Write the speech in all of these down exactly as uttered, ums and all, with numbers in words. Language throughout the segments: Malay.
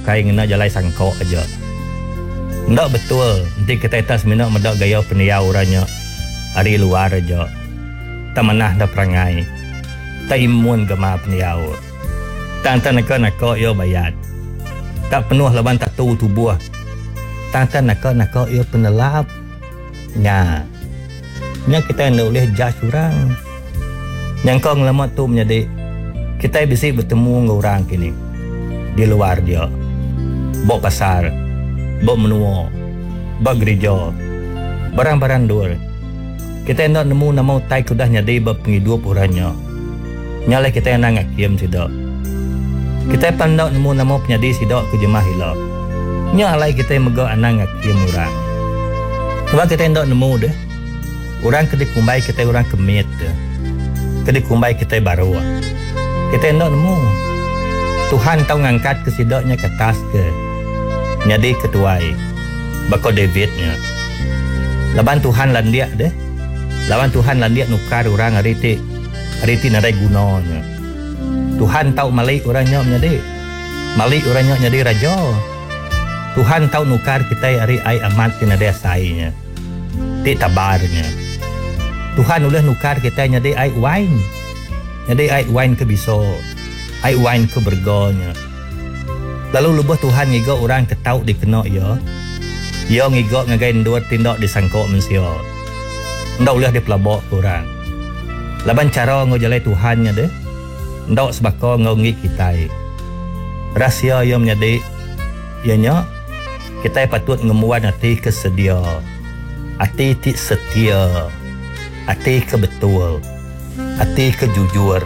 ukai ngena jalai sangkok aja. Ndak betul, nanti kita tas minat medak gaya peniau orangnya hari luar aja. Tak manah dah perangai. Tak imun gema peniau. Tanta nak nak yo bayat. Tak penuh lawan tatu tubuh. Tanta nak nak yo penelap. Nya. Nya kita nak boleh judge orang. Yang kau ngelamat tu menjadi kita bisa bertemu dengan orang kini di luar dia. Bawa pasar, bawa menua, bawa gereja, barang-barang dur. Kita nak nemu nama tai kudah nyadi bawa penghidup orangnya. Nyala kita nak ngakiem sidak. Kita pandang nemu nama penyadi sidak ke jemaah hilang. Nyala kita megak anak ngakiem orang. Sebab kita nak nemu deh. Orang kedik kumbai kita orang kemit deh. Kedik kumbai kita baru. Kita nak nemu. Tuhan tahu ngangkat ke sidaknya ke atas ke. Nyadi ketuai. Bako Davidnya. Laban Tuhan landiak deh. Lawan Tuhan landiak nukar orang hari ti. Hari ti nadai gunanya. Tuhan tahu malik orangnya nyadi. Malik orangnya nyadi raja. Tuhan tahu nukar kita hari ai amat ti nadai asainya. Ti tabarnya. Tuhan boleh nukar kita nyadi ai wine. Nyadi ai wine ke biso. Ai wine ke bergonya. Lalu lubah Tuhan ngigok orang ketau dikenok ya. Ya ngigok ngagain dua tindak disangkok manusia. Ndak boleh dia pelabok orang. Laban cara ngojalai Tuhannya deh. Ndak sebako ngongi kita. Rahsia yang menjadi ianya kita patut ngemuan hati kesedia. Hati ti setia. Hati kebetul. Hati kejujur.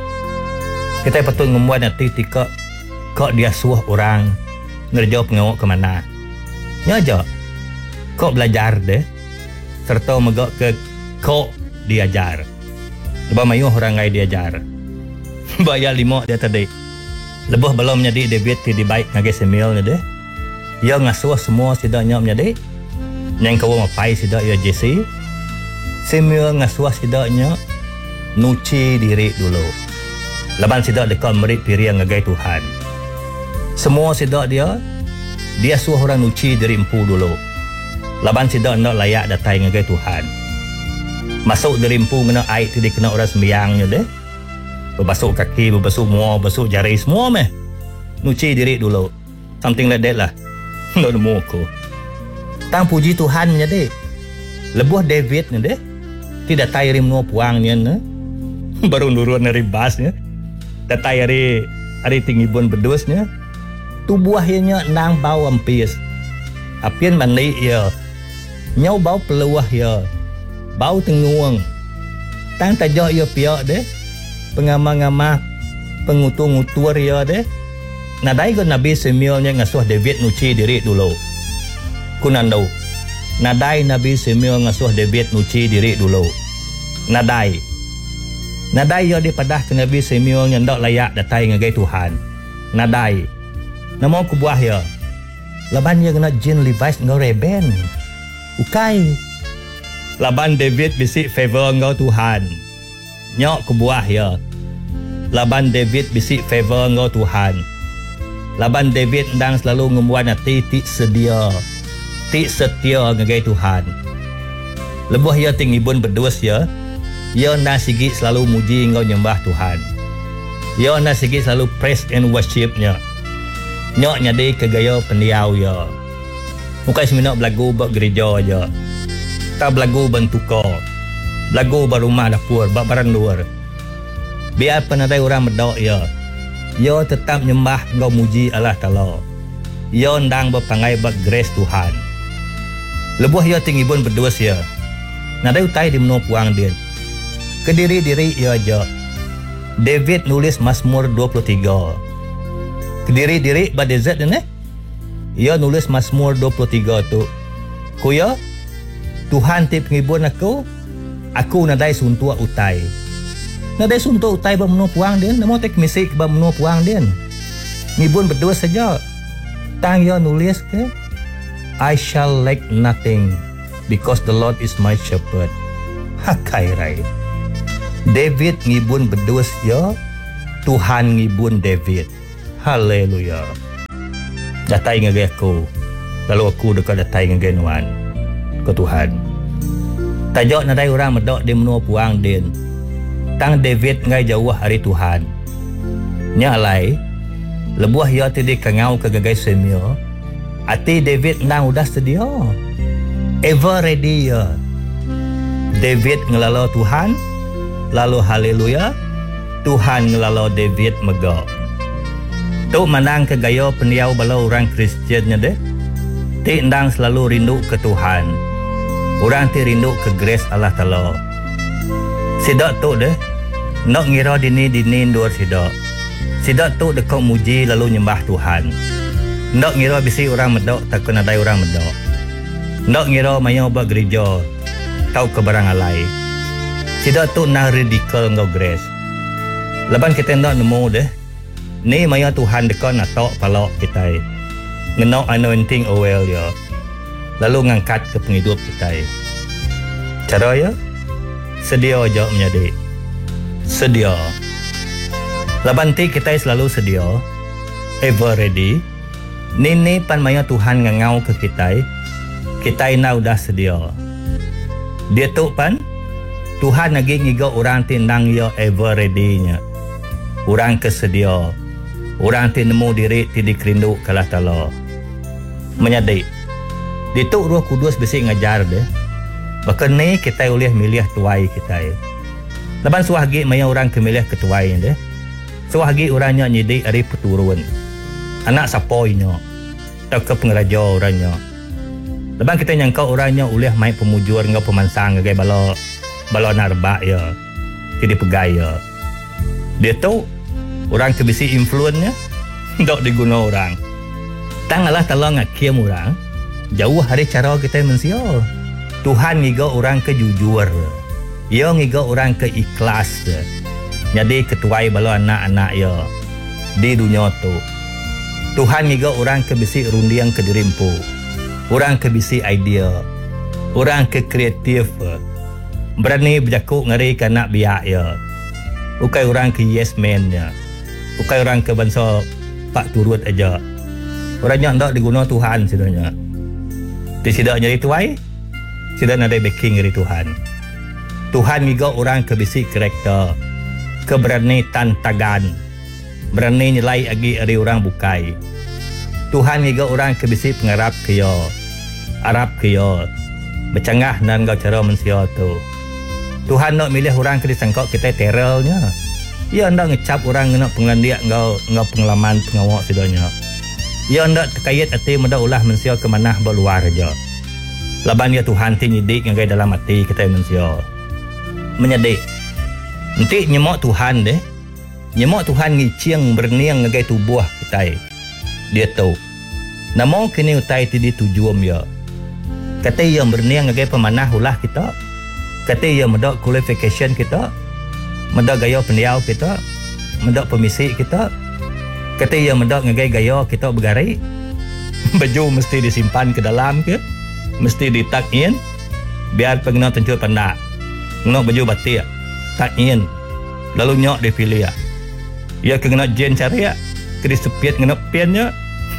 Kita patut ngemuan hati tika kok dia suah orang ngerja pengawak ke mana. Ya aja. Kok belajar deh. Serta megak ke kok diajar. Lepas mayuh orang ngai diajar. Bayar lima dia tadi. Lebih belum menjadi David ti dibaik ngagai semil ni deh. Ya ngasuh semua sidaknya menjadi. Yang kau mapai sidak ya Jesse. Semil ngasuh sidaknya nuci diri dulu. Leban sidak dekat merit piriang ngagai Tuhan. Semua sidak dia dia suruh orang nuci diri empu dulu. Laban sidak nak layak datai ngagai Tuhan. Masuk dari empu kena air tu dia kena orang sembiangnya deh. Berbasuh kaki, berbasuh muar, berbasuh jari semua meh. Nuci diri dulu. Something like that lah. Nak nemu aku. Tang puji Tuhan nya deh. Lebuh David ni deh. Tidak datai hari menua puang ni ne. Baru nurun dari basnya. Datai hari hari tinggi bun bedusnya. Tubuhnya nang bau ampis. Apian mandi ya. Nyau bau peluah ya. Bau tenguang. Tang tajak ya piak deh. Pengamah-ngamah. Pengutu-ngutur ya deh. Nadai ko Nabi Samuelnya ngasuh David nuci diri dulu. Kunandau. Nadai Nabi Samuel ngasuh David nuci diri dulu. Nadai. Nadai ya dipadah ke Nabi Samuel yang tak layak datai ngagai Tuhan. Nadai. Nama aku buah ya. Laban ya kena jin Levi's ngau reben. Ukai. Laban David bisik favor ngau Tuhan. Nyok ku buah ya. Laban David bisik favor ngau Tuhan. Laban David ndang selalu ngemuan hati ti sedia. Ti setia ngagai Tuhan. Lebuh ya tingibun berdus ya. Ya nak sigi selalu muji ngau nyembah Tuhan. Ya nak sigi selalu praise and worshipnya. Nyok nyadi ke gaya pendiau ya. Bukan seminat belagu buat gereja aja. Tak belagu bentuka. Belagu berumah dapur, buat barang luar. Biar penadai orang berdok ya. Ya tetap nyembah ngau muji Allah Ta'ala. Ya ndang berpangai buat grace Tuhan. Lebuh ya tinggi pun berdus ya. Nadai utai di menua puang dia. Kediri-diri ya aja. David nulis Mazmur dua puluh tiga. Kediri-diri ba desert ni. Ia nulis Mazmur dua puluh tiga tu. Ku ya Tuhan ti pengibun aku. Aku nadai suntua utai. Nadai suntua utai ba menua puang dia. Namo tek misik ba menua puang dia. Ngibun berdua saja. Tang ya nulis ke I shall lack nothing because the Lord is my shepherd. Hakai rai. David ngibun berdua ya. Tuhan ngibun David. Haleluya. datai ngagai aku. Lalu aku dekat datai ngagai nuan ke Tuhan. Tajak nadai orang medok di menua puang din. Tang David ngai jauh hari Tuhan. Nya alai lebuah ya tadi kangau ke gagai semio. Ati David nang udah sedia. Ever ready ya. David ngelalo Tuhan. Lalu haleluya. Tuhan ngelalo David megak. Tu menang ke gaya peniau balau orang Kristiannya deh. Ti endang selalu rindu ke Tuhan. Orang ti rindu ke grace Allah Ta'ala. Sidak tu deh. Nak ngira dini dini ndur sidak. Sidak tu dekau muji lalu nyembah Tuhan. Nak ngira bisi orang medok tak kena dai orang medok. Nak ngira mayo buat gereja tau ke barang alai. Sidak tu nak ridicule ngau grace. Leban kita nak nemu deh. Ni maya Tuhan dekat nak tok palok kita. Ngenok anointing oil ya. Lalu ngangkat ke penghidup kita. Cara ya? Sedia aja menjadi. Sedia. Laban ti kita selalu sedia. Ever ready. Ni ni pan maya Tuhan ngangau ke kita. Kita ina udah sedia. Dia tu pan Tuhan lagi ngigo orang ti nang ya ever ready nya. Orang kesedia. Orang ti nemu diri ti dikerindu kalah Ta'ala. Menyadari. Dituk Roh Kudus besi ngajar deh. Bahkan ni kita boleh milih tuai kita. Lepas suahgi maya orang kemilih ketuai deh. Suahgi orangnya nyidi hari peturun. Anak sapoinya. Atau ke pengeraja orangnya. Lepas kita nyangka orangnya boleh main pemujur ngau pemansang ngagai bala bala narba ya. Jadi pegai ya. Dia tu orang kebisi influennya dok diguna orang. Tang Allah Ta'ala ngakiem orang. Jauh hari cara kita manusia. Tuhan ngiga orang ke jujur. Ia ngiga orang ke ikhlas. Jadi ketuai bala anak-anak ya di dunia tu. Tuhan ngiga orang ke bisi rundiang ke dirimpu. Orang ke bisi idea. Orang ke kreatif. Berani berjakuk ngeri ke nak biak ya. Bukan orang ke yes man ya. Bukan orang ke bangsa pak turut aja. Orangnya hendak diguna Tuhan sebenarnya. Di sidak jadi tuai, sidak ada backing dari Tuhan. Tuhan juga orang ke bisi karakter, keberani tantagan, berani nilai agi dari orang bukai. Tuhan juga orang ke bisi pengarap kaya, Arab kaya, bercanggah dan gau cara manusia tu. Tuhan nak milih orang ke disangkau kita teralnya. Ia hendak ngecap orang nak pengandiak ngau ngau pengalaman pengawak sidanya. Ia hendak terkait hati mendak ulah manusia ke manah berluar aja. Laban ya Tuhan ti nyidik ngagai dalam hati kita manusia. Menyedik. Nanti nyemok Tuhan deh. Nyemok Tuhan ngiciang berniang ngagai tubuh kita. Dia tahu. Namo kini utai ti di tujuan ya. Kata yang berniang ngagai pemanah ulah kita. Kata yang mendak qualification kita. Mendak gaya pendiau kita. Mendak pemisi kita. Kata yang mendak ngagai gaya kita bergarai. Baju mesti disimpan ke dalam ke. Mesti ditak in. Biar pengenal tentu pandak. Ngok baju batik. Tak in. Lalu nyok dipilih ya. Ya kena jen cari ya. Kena sepiat kena pennya.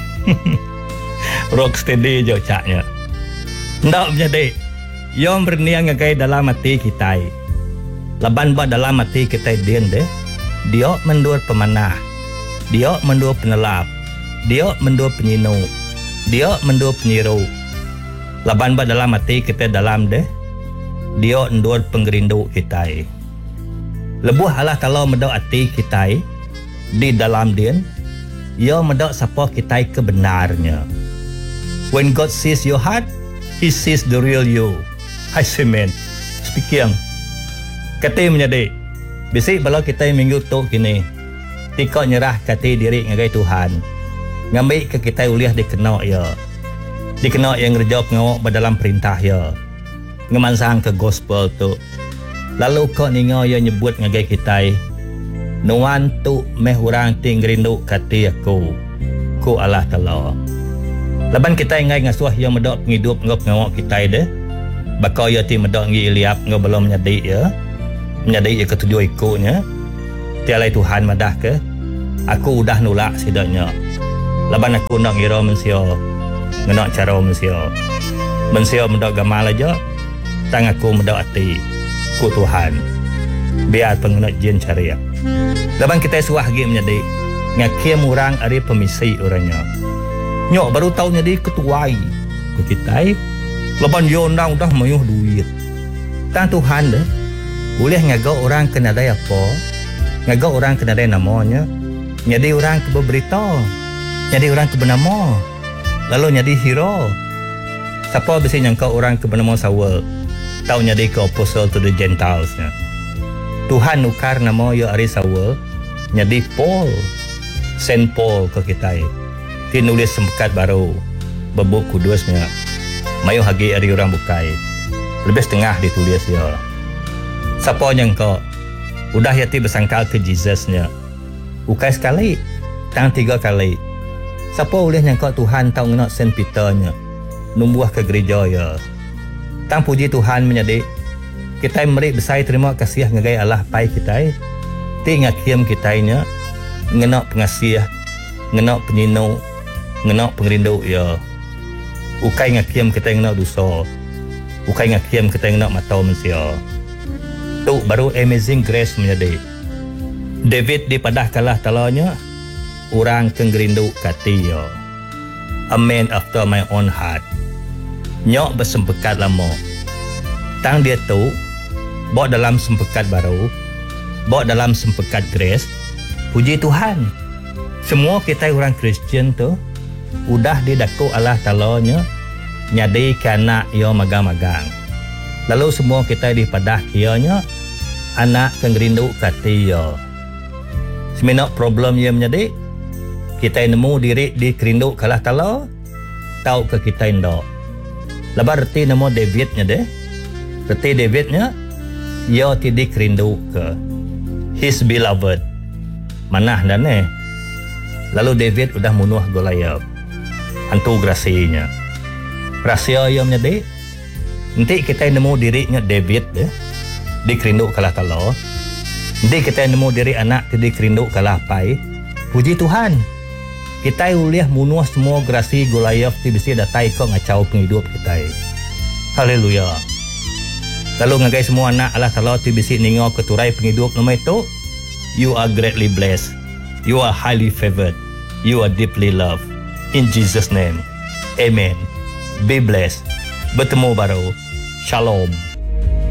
Rock steady je caknya. Ndak menjadi. Yang berniang ngagai dalam hati kita. Laban buat dalam hati kita dia deh. Dia mendur pemanah. Dia mendur penelap. Dia mendur penyinu. Dia mendur penyiru. Laban buat dalam hati kita dalam deh. Dia mendur penggerindu kita. Lebuh Allah Ta'ala mendak hati kita di dalam dia. Ia mendak siapa kita kebenarnya. When God sees your heart, He sees the real you. I say man. Speaking. Kata menjadi. Bisik kalau kita minggu tu kini. Tika nyerah kata diri ngagai Tuhan. Ngambil ke kita uliah dikena ya. Dikena yang rejak ngawak dalam perintah ya. Ngemansang ke gospel tu. Lalu kau ninga yang nyebut ngagai kita. Nuan tu meh orang ting rindu kata aku. Ku Allah Ta'ala. Laban kita ingai ngasuh yang medak penghidup ngap ngawak kita deh. Bakau ya ti medak ngi Eliab ngau belum menjadi ya. Menjadi ya ketujuh ikutnya. Tialai Tuhan madah ke. Aku udah nolak sidanya. Laban aku nak ngira manusia Ngenak cara manusia Manusia mendak gamal aja Tang aku mendak hati Ku Tuhan Biar pengenak jin cariak Laban kita suah lagi menjadi Ngakim orang ada pemisi orangnya Nyok baru tahu jadi ketuai Ku kita Laban dia undang dah mayuh duit Tang Tuhan dah Boleh ngagak orang kena ada apa Ngagak orang kena ada namanya Jadi orang keberberita Jadi orang kebenama Lalu jadi hero Siapa bisa nyangka orang kebenama Saul Tahu jadi ke apostle to the Gentiles nya. Tuhan nukar nama ya ari Saul Jadi Paul Saint Paul ke kita Dia nulis sempekat baru Bebuk kudusnya Mayu hagi ari orang bukai Lebih setengah ditulis ya Siapa nyangka Udah yati bersangkal ke Jesusnya Ukai sekali Tang tiga kali Siapa boleh nyangka Tuhan tahu ngenak Saint Peternya Numbuh ke gereja ya Tang puji Tuhan menjadi Kita meri besar terima kasih ngagai Allah pai kita Ti ngakiem kita nya Ngenak pengasih Ngenak penyino Ngenak pengerindu ya Ukai ngakiem kita ngenak dosa Ukai ngakiem kita ngenak matau manusia Tu baru amazing grace menjadi David dipadah kalah talanya Orang kenggerindu kati yo A man after my own heart Nyok bersempekat lama Tang dia tu Bawa dalam sempekat baru Bawa dalam sempekat grace Puji Tuhan Semua kita orang Kristian tu Udah didaku Allah talanya Nyadi kanak yo magang-magang Lalu semua kita dipadah kianya Anak kenggerindu kati yo Semenak problem yang menjadi Kita nemu diri di kerinduk kalah tala Tahu ke kita indak Lepas reti nama Davidnya deh Reti Davidnya Ia tidak kerinduk ke His beloved Manah dan eh Lalu David udah munuh Goliath Hantu grasinya Rahasia yang menjadi Nanti kita nemu dirinya David deh Di kerinduk kalah tala Nanti kita nemu diri anak di kerinduk kalah pai Puji Tuhan Kita uliah munuh semua grasi Goliath ti bisi datai kau ngacau penghidup kita. Haleluya. Lalu ngagai semua anak Allah Ta'ala ti bisi ningo keturai penghidup nama itu. You are greatly blessed. You are highly favored. You are deeply loved. In Jesus name. Amen. Be blessed. Bertemu baru. Shalom.